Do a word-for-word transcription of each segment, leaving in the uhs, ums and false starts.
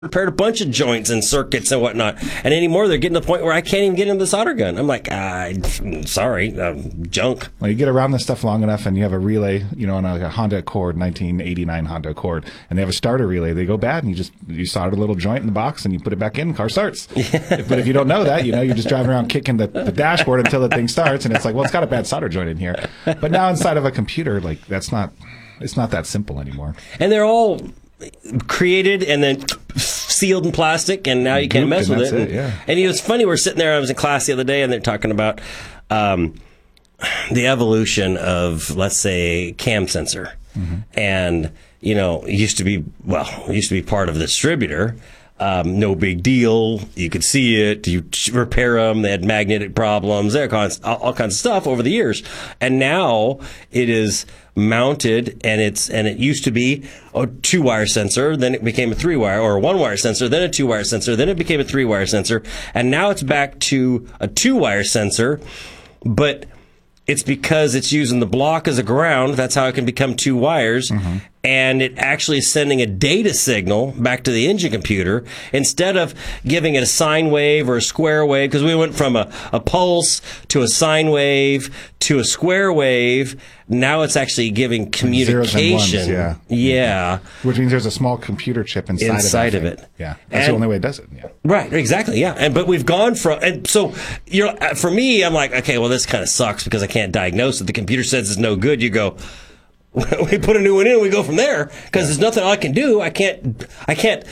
repaired a bunch of joints and circuits and whatnot. And anymore, they're getting to the point where I can't even get into the solder gun. I'm like, ah, sorry, um, junk. Well, you get around this stuff long enough and you have a relay, you know, on a, a Honda Accord, nineteen eighty-nine Honda Accord, and they have a starter relay. They go bad and you just, you solder a little joint in the box and you put it back in, car starts. Yeah. But if you don't know that, you know, you're just driving around kicking the, the dashboard until the thing starts, and it's like, well, it's got a bad solder joint in here. But now inside of a computer, like, that's not, it's not that simple anymore. And they're all created and then sealed in plastic, and now you can't mess with it. And, And, yeah. and it was funny, we were sitting there, I was in class the other day, and they're talking about um, the evolution of, let's say, cam sensor. Mm-hmm. And, you know, it used to be, well, it used to be part of the distributor. Um, no big deal. You could see it. You repair them. They had magnetic problems. There all, all kinds of stuff over the years. And now it is mounted, and it's and it used to be a two-wire sensor. Then it became a three-wire, or a one-wire sensor. Then a two-wire sensor. Then it became a three-wire sensor. And now it's back to a two-wire sensor, but it's because it's using the block as a ground. That's how it can become two wires. Mm-hmm. And it actually is sending a data signal back to the engine computer instead of giving it a sine wave or a square wave, because we went from a, a pulse to a sine wave to a square wave. Now it's actually giving communication. Zeros and ones, yeah. Yeah. Which means there's a small computer chip inside, inside of, of it. Yeah. That's and, the only way it does it. Yeah. Right. Exactly. Yeah. And but we've gone from, and so you're for me, I'm like, okay, well, this kind of sucks because I can't diagnose it. The computer says it's no good. You go, we put a new one in and we go from there, because there's nothing I can do. I can't, I can't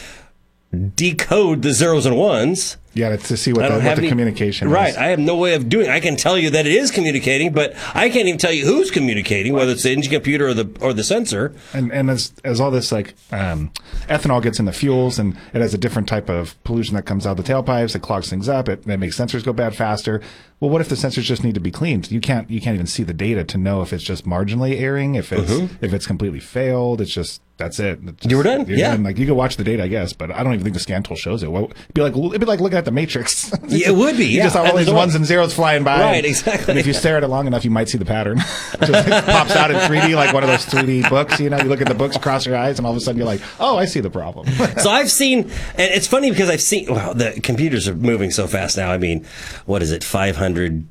decode the zeros and ones. Yeah, to see what, the, what the any, communication right, is. Right. I have no way of doing it. I can tell you that it is communicating, but I can't even tell you who's communicating, whether it's the engine computer or the or the sensor. And and as as all this, like, um, ethanol gets in the fuels, and it has a different type of pollution that comes out the tailpipes, it clogs things up, it, it makes sensors go bad faster. Well, what if the sensors just need to be cleaned? You can't you can't even see the data to know if it's just marginally erring, if it's mm-hmm. if it's completely failed. It's just that's it. It's just, you were done. You're yeah. done. Like, you can watch the data, I guess, but I don't even think the scan tool shows it. Well, it'd be like it'd be like looking at the Matrix. Yeah, it would be. You yeah. just have all and these ones and zeros flying by. Right, and, exactly. And if you stare at it long enough, you might see the pattern. It just it pops out in three D, like one of those three D books. You know, you look at the books across your eyes, and all of a sudden you're like, oh, I see the problem. So I've seen, and it's funny because I've seen, well, the computers are moving so fast now. I mean, what is it, five hundred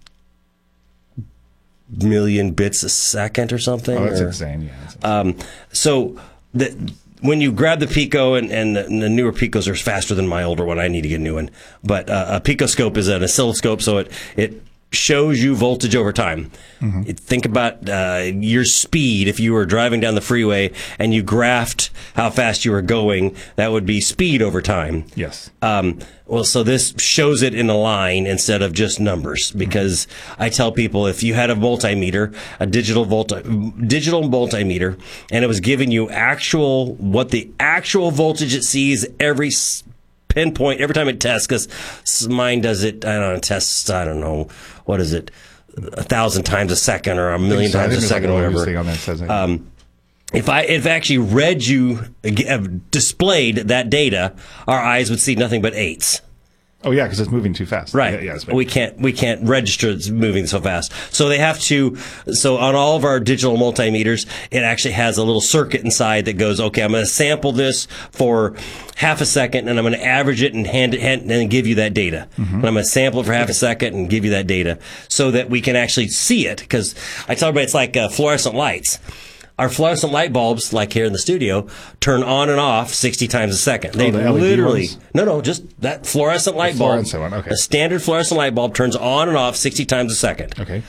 million bits a second or something? Oh, that's or, insane, yeah. That's insane. Um, so the, when you grab the Pico, and, and, the, and the newer Picos are faster than my older one. I need to get a new one. But uh, a Picoscope is an oscilloscope, so it, it shows you voltage over time. Mm-hmm. It, think about uh, your speed. If you were driving down the freeway and you graphed how fast you were going, that would be speed over time. Yes. Um, well, so this shows it in a line instead of just numbers, because mm-hmm. I tell people, if you had a multimeter, a digital volti- digital multimeter, and it was giving you actual, what the actual voltage it sees every pinpoint, every time it tests, because mine does it, I don't know, tests, I don't know, what is it, a thousand times a second or a million so. times a second or whatever. On that says um, if I if I actually read you, uh, displayed that data, our eyes would see nothing but eights. Oh yeah, because it's moving too fast. Right. Yeah, yeah, we can't we can't register it's moving so fast. So they have to. So on all of our digital multimeters, it actually has a little circuit inside that goes, okay, I'm going to sample this for half a second, and I'm going to average it and hand it hand, and give you that data. Mm-hmm. And I'm going to sample it for half a second and give you that data, so that we can actually see it. Because I tell everybody it's like uh, fluorescent lights. Our fluorescent light bulbs, like here in the studio, turn on and off sixty times a second. They oh, the literally, ones? no, no, just that fluorescent light the bulb. Fluorescent one, okay. A standard fluorescent light bulb turns on and off sixty times a second. Okay.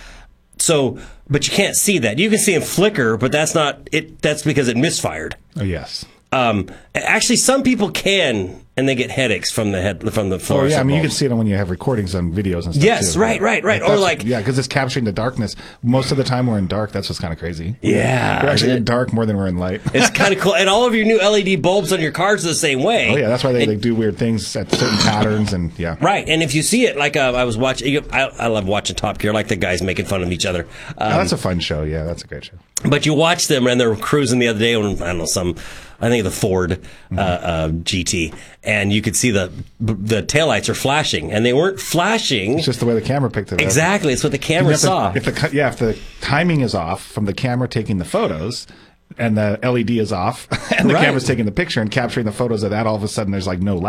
So, but you can't see that. You can see them flicker, but that's not it. That's because it misfired. Oh yes. Um, actually, some people can, and they get headaches from the head from the fluorescent. Oh yeah, I mean bulbs. you can see it when you have recordings on videos and stuff. Yes, too, right, right, right. Like or like, yeah, because it's capturing the darkness. Most of the time we're in dark. That's what's kind of crazy. Yeah, we're actually in dark more than we're in light. It's kind of cool, and all of your new L E D bulbs on your cars are the same way. Oh yeah, that's why they, it, they do weird things at certain patterns, and yeah. Right, and if you see it, like uh, I was watching, I, I love watching Top Gear. I like the guys making fun of each other. Um, oh, that's a fun show. Yeah, that's a great show. But you watch them, and they're cruising the other day on, I don't know, some, I think the Ford mm-hmm. uh, uh, G T, and you could see the the taillights are flashing, and they weren't flashing. It's just the way the camera picked it up. Exactly, it's what the camera if saw. The, if the yeah, if the timing is off from the camera taking the photos, and the L E D is off, and the Right. camera's taking the picture and capturing the photos of that. All of a sudden, there's like no